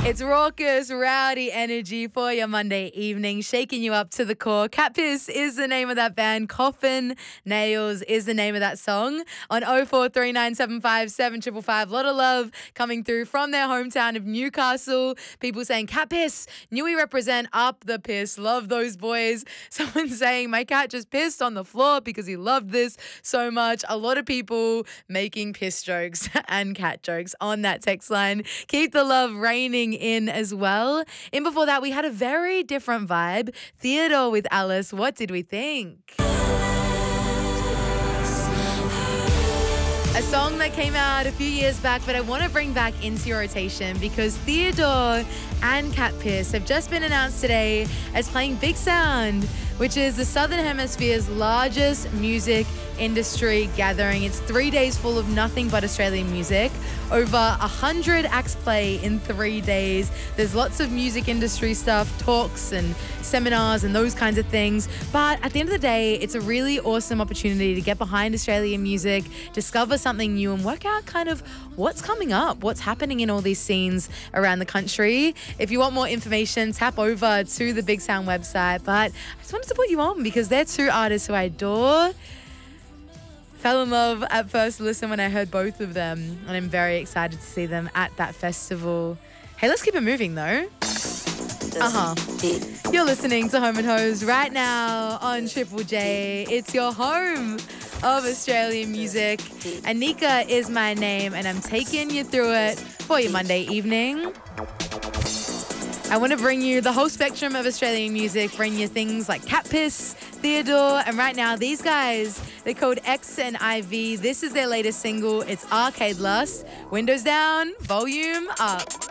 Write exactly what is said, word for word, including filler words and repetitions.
It's raucous, rowdy energy for your Monday evening, shaking you up to the core. Cat Piss is the name of that band. Coffin Nails is the name of that song. On oh four three nine seven five seven five five, a lot of love coming through from their hometown of Newcastle. People saying, Cat Piss, knew we represent up the piss. Love those boys. Someone saying, my cat just pissed on the floor because he loved this so much. A lot of people making piss jokes and cat jokes on that text line. Keep the love raining in as well. And before that, we had a very different vibe. Theodore with Alice. What did we think? A song that came out a few years back, but I want to bring back into your rotation because Theodore and Cat Piss have just been announced today as playing Big Sound, which is the Southern Hemisphere's largest music industry gathering. It's three days full of nothing but Australian music. Over a hundred acts play in three days. There's lots of music industry stuff, talks and seminars and those kinds of things. But at the end of the day, it's a really awesome opportunity to get behind Australian music, discover something new and work out kind of what's coming up, what's happening in all these scenes around the country. If you want more information, tap over to the Big Sound website. But I just wanted to put you on because they're two artists who I adore. Fell in love at first listen when I heard both of them, and I'm very excited to see them at that festival. Hey, let's keep it moving though. Uh-huh. You're listening to Home and Hose right now on Triple J. It's your home of Australian music. Anika is my name, and I'm taking you through it for your Monday evening. I want to bring you the whole spectrum of Australian music, bring you things like Cat Piss, Theodore, and right now these guys, they're called X and I V. This is their latest single. It's Arcade Lust. Windows down, volume up.